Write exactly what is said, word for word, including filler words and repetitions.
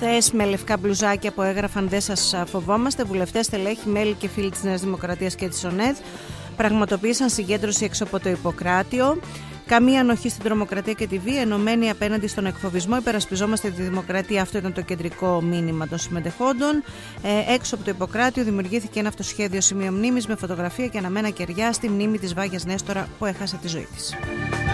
χθες με λευκά μπλουζάκια που έγραφαν «Δεν σας φοβόμαστε», βουλευτές, στελέχη, μέλη και φίλοι της Νέας Δημοκρατίας και της ΟΝΕΔ πραγματοποίησαν συγκέντρωση έξω από το Ιπποκράτιο. Καμία ανοχή στην τρομοκρατία και τη βία, ενωμένη απέναντι στον εκφοβισμό. Υπερασπιζόμαστε τη δημοκρατία. Αυτό ήταν το κεντρικό μήνυμα των συμμετεχόντων. Ε, έξω από το Ιπποκράτιο δημιουργήθηκε ένα αυτοσχέδιο σημείο μνήμης με φωτογραφία και αναμένα κεριά στη μνήμη της Βάγιας Νέστορα που έχασε τη ζωή της.